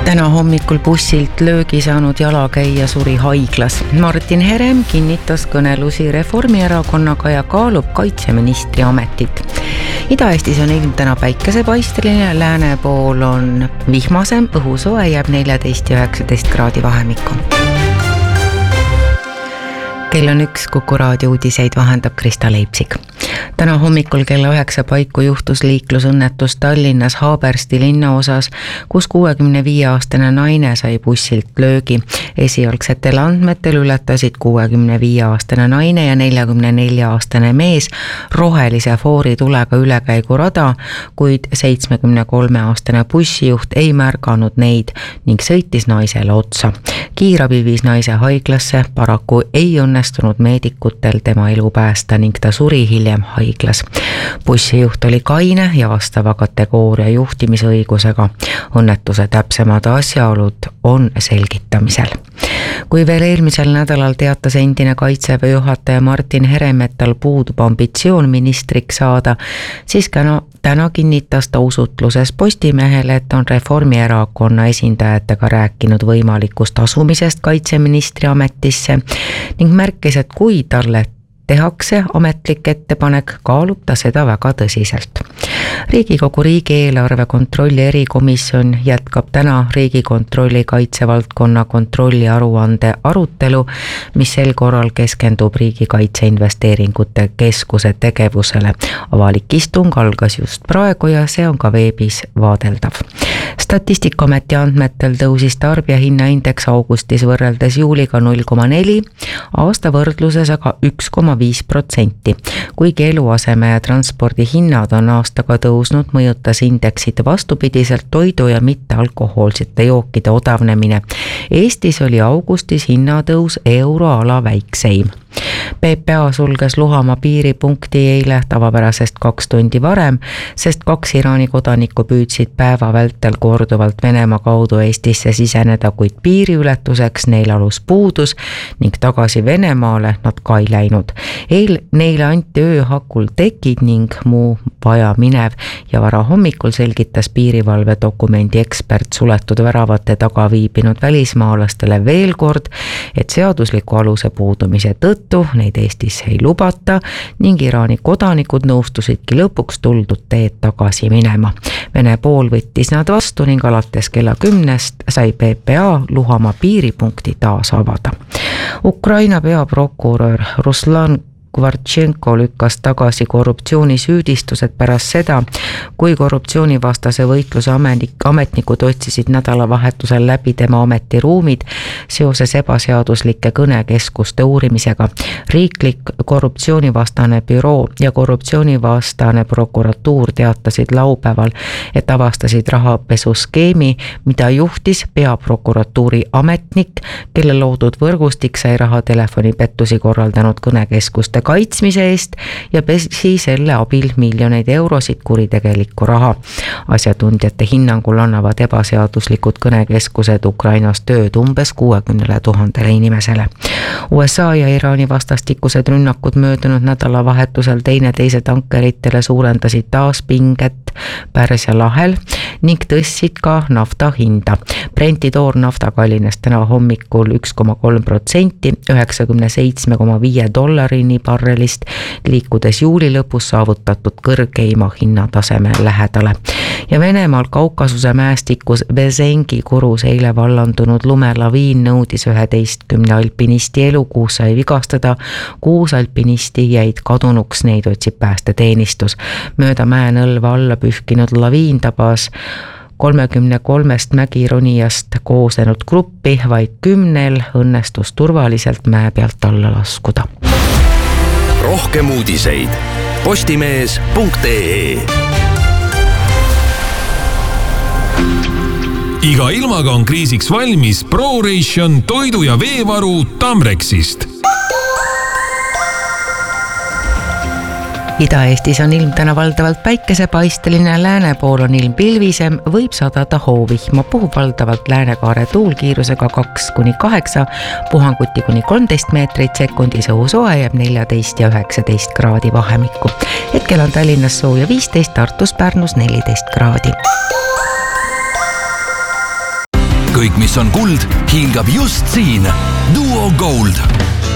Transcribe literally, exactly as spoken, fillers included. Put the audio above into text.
Täna hommikul bussilt löögi saanud jalakäija suri haiglas. Martin Herem kinnitas kõnelusi Reformierakonnaga ja kaalub kaitseministri ametit. Ida-Eestis on ilm täna päikesepaisteline, lääne pool on vihmasem, õhusoe jääb neliteist ja üheksateist kraadi vahemikku. Kell on üks, Kuku raadio uudiseid vahendab Krista Leipsik. Täna hommikul kella üheksa paiku juhtus liiklusõnnetus Tallinnas Haabersti linnaosas, kus kuuekümne viie aastane naine sai bussilt löögi. Esialgsetel andmetel ületasid kuuekümne viie aastane naine ja neljakümne nelja aastane mees rohelise foori tulega ülekäigurada, kuid seitsmekümne kolme aastane bussijuht ei märganud neid ning sõitis naisele otsa. Kiirabi viis naise haiglasse, paraku ei õnnestunud meedikutel tema elu päästa ning ta suri hiljem haiglas. Bussijuht oli kaine ja vastava kategooria juhtimisõigusega. Õnnetuse täpsemad asjaolud on selgitamisel. Kui veel eelmisel nädalal teatas endine kaitseväe juhataja Martin Herem, et tal puudub ambitsioon ministriks saada, siis täna, täna kinnitas ta usutluses Postimehele, et on Reformierakonna esindajatega rääkinud võimalikust asumisest kaitseministri ametisse ning märkis, et kui talle tehakse ametlik ettepanek, kaalub ta seda väga tõsiselt. Riigikogu riigieelarve kontrolli erikomisjon jätkab täna Riigikontrolli kaitsevaldkonna kontrolli aruande arutelu, mis sel korral keskendub Riigikaitse Investeeringute Keskuse tegevusele. Avalik istung algas just praegu ja see on ka veebis vaadeldav. Statistikaameti andmetel tõusis tarbijahinnaindeks augustis võrreldes juuliga null koma neli, aasta võrdluses aga üks koma viis protsenti. Kuigi eluaseme ja transpordi hinnad on aastaga tõusnud, mõjutas indeksit vastupidiselt toidu ja mittealkohoolsete jookide odavnemine. Eestis oli augustis hinnatõus euroala väikseim. P P A sulges Luhamaa piiripunkti eile tavapärasest kaks tundi varem, sest kaks Iraani kodanikku püüdsid päeva vältel korduvalt Venemaa kaudu Eestisse siseneda, kuid piiriületuseks neil alus puudus ning tagasi Venemaale nad ka ei läinud. Eil neile anti ööhakul tekid ning muu vaja minev ja vara hommikul selgitas piirivalve dokumendi ekspert suletud väravate taga viibinud välismaalastele veel kord, et seadusliku aluse puudumise tõttu neid Eestisse ei lubata ning Iraani kodanikud nõustusidki lõpuks tuldud teed tagasi minema. Vene pool võttis nad vastu ning alates kella kümnest sai P P A Luhamaa piiripunkti taas avada. Ukraina peaprokurör Ruslan Kvartšenko lükkas tagasi korruptsioonisüüdistused pärast seda, kui korruptsioonivastase võitluse ametnikud otsisid nädalavahetusel läbi tema ametiruumid seoses ebaseaduslike kõnekeskuste uurimisega. Riiklik korruptsioonivastane büroo ja korruptsioonivastane prokuratuur teatasid laupäeval, et avastasid rahapesuskeemi, mida juhtis peaprokuratuuri ametnik, kelle loodud võrgustik sai rahatelefoni pettusi korraldanud kõnekeskuste kaitsmise eest ja pesi selle abil miljoneid eurosid kuritegelikku raha. Asjatundjate hinnangul annavad ebaseaduslikud kõnekeskused Ukrainas tööd umbes kuuekümnele tuhandele inimesele. U S A ja Iraani vastastikused rünnakud möödunud nädalavahetusel teineteise tankeritele suurendasid taas pinget Pärsia lahel ning tõstsid ka nafta hinda. Brenti toornafta kallines täna hommikul üks koma kolm protsenti, üheksakümne seitsme koma viis dollarini barrelist, liikudes juuli lõpus saavutatud kõrgeima hinnataseme lähedale. Ja Venemaal Kaukasuse mäestikus Vezengi kurus eile vallandunud lumelaviin nõudis üheteistkümne alpinisti elu, kuus sai vigastada, kuus alpinisti jäid kadunuks, neid otsib päästeteenistus. Mööda mäenõlva alla pühkinud laviin tabas kolmekümne kolmest mägironijast koosnenud gruppi, vaid kümnel õnnestus turvaliselt mäe pealt alla laskuda. Rohkem uudiseid postimees punkt ee. Iga ilmaga on kriisiks valmis ProRation toidu- ja veevaru Tamrexist. Ida-Eestis on ilm täna valdavalt päikesepaisteline, lääne pool on ilm pilvisem, võib sadada hoovihma, puhub valdavalt läänekaare tuulkiirusega kaks kuni kaheksa, puhanguti kuni kolmteist meetrit sekundis, õhusoe jääb neliteist ja üheksateist kraadi vahemikku. Hetkel on Tallinnas sooja viisteist, Tartus, Pärnus neliteist kraadi. kõik, mis on kuld, hiilgab just siin. Duo Gold.